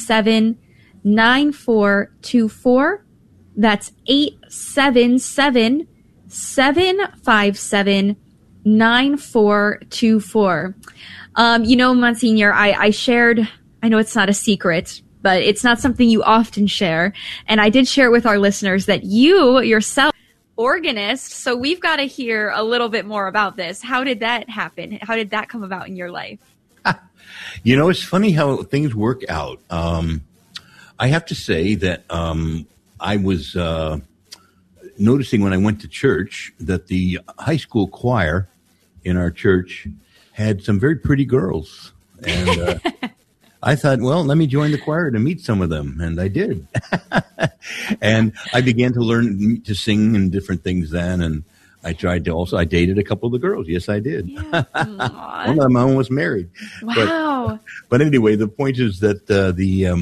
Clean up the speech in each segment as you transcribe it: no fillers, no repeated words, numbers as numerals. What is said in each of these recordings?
877-9424. That's 877-757-9424. Monsignor, I shared, I know it's not a secret, but it's not something you often share. And I did share with our listeners that you yourself, organist. So we've got to hear a little bit more about this. How did that happen? How did that come about in your life? It's funny how things work out. I have to say that I was noticing when I went to church that the high school choir in our church had some very pretty girls. And I thought, well, let me join the choir to meet some of them. And I did. And I began to learn to sing and different things then. And I dated a couple of the girls. Yes, I did. Yeah. One of them I was married. Wow. But anyway, the point is that that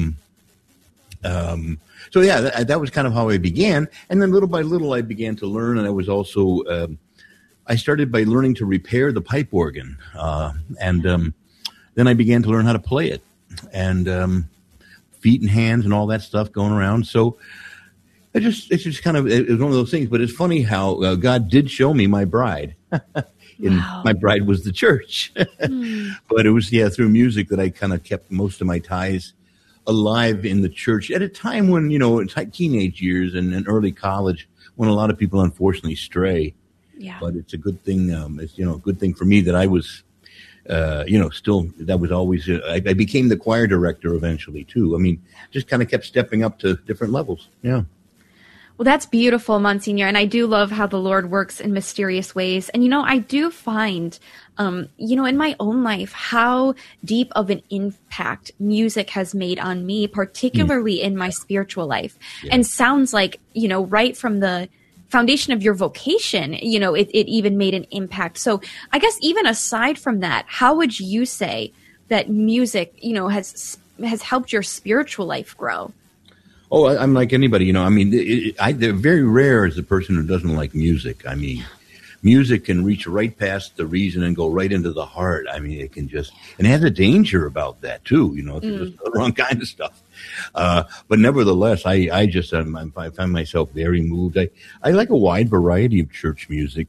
was kind of how I began. And then little by little, I began to learn. And I was also, I started by learning to repair the pipe organ. Then I began to learn how to play it. And feet and hands and all that stuff going around. So it was one of those things. But it's funny how God did show me my bride. Wow. My bride was the church. But it was, through music that I kind of kept most of my ties alive in the church at a time when, it's like teenage years and early college when a lot of people unfortunately stray. Yeah. But it's a good thing. It's, a good thing for me that I was, still, that was always, I became the choir director eventually too. I mean, just kind of kept stepping up to different levels. Yeah. Well, that's beautiful, Monsignor. And I do love how the Lord works in mysterious ways. And, I do find, in my own life, how deep of an impact music has made on me, particularly in my spiritual life. Yeah. And sounds like, right from the foundation of your vocation, it even made an impact. So I guess even aside from that, how would you say that music, has helped your spiritual life grow? Oh, I'm like anybody, they're very rare as a person who doesn't like music. I mean, music can reach right past the reason and go right into the heart. I mean, it can and it has a danger about that too, it's just the wrong kind of stuff. But nevertheless, I find myself very moved. I like a wide variety of church music.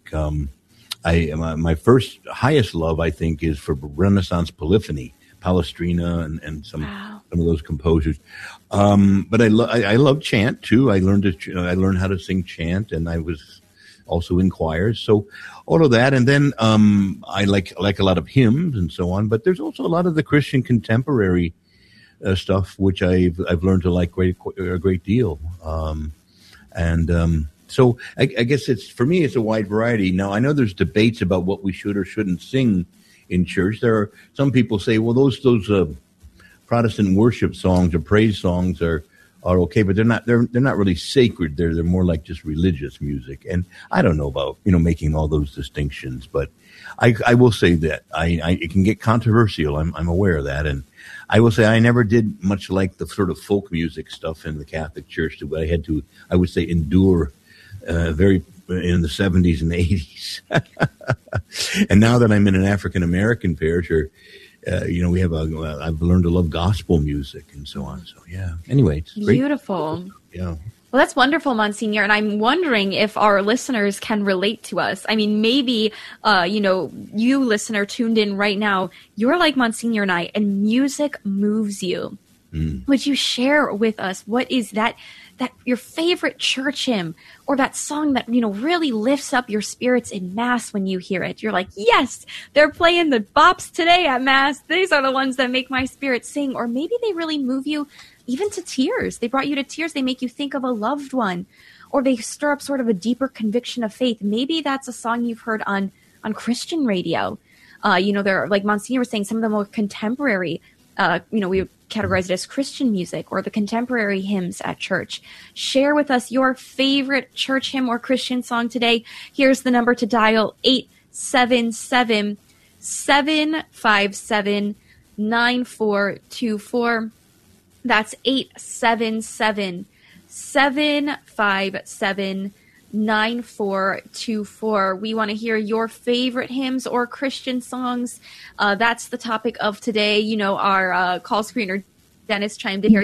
My first highest love, I think, is for Renaissance polyphony, Palestrina and some of those composers. But I love chant too. I learned how to sing chant, and I was also in choirs. So all of that, and then I like a lot of hymns and so on. But there's also a lot of the Christian contemporary stuff, which I've learned to like a great deal. So I guess for me, it's a wide variety. Now, I know there's debates about what we should or shouldn't sing in church. There are some people say, well, those Protestant worship songs or praise songs are okay, but they're not really sacred. They're more like just religious music. And I don't know about, making all those distinctions, but I will say that it can get controversial. I'm aware of that. And I will say I never did much like the sort of folk music stuff in the Catholic Church that I had to, I would say, endure very in the 70s and 80s. And now that I'm in an African American parish, we have I've learned to love gospel music and so on. So yeah. Anyway, it's great. Beautiful. Yeah. Well, that's wonderful, Monsignor. And I'm wondering if our listeners can relate to us. I mean, maybe, you listener tuned in right now, you're like Monsignor and I, and music moves you. Would you share with us what is that your favorite church hymn or that song that, really lifts up your spirits in Mass when you hear it? You're like, yes, they're playing the bops today at Mass. These are the ones that make my spirit sing. Or maybe they really move you even to tears. They brought you to tears. They make you think of a loved one, or they stir up sort of a deeper conviction of faith. Maybe that's a song you've heard on Christian radio. They're, like Monsignor was saying, some of the more contemporary, we would categorize it as Christian music or the contemporary hymns at church. Share with us your favorite church hymn or Christian song today. Here's the number to dial: 877-757-9424. That's 877-757-9424. We want to hear your favorite hymns or Christian songs. That's the topic of today. Our call screener, Dennis, chimed in here.